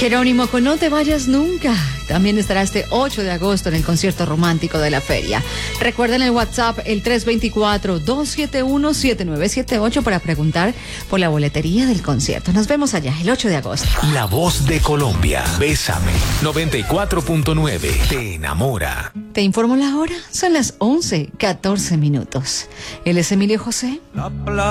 Jerónimo, con No Te Vayas Nunca. También estará este 8 de agosto en el concierto romántico de la feria. Recuerden el WhatsApp, el 324-271-7978 para preguntar por la boletería del concierto. Nos vemos allá el 8 de agosto. La Voz de Colombia. Bésame. 94.9. Te enamora. Te informo la hora. Son las 11:14. Él es Emilio José.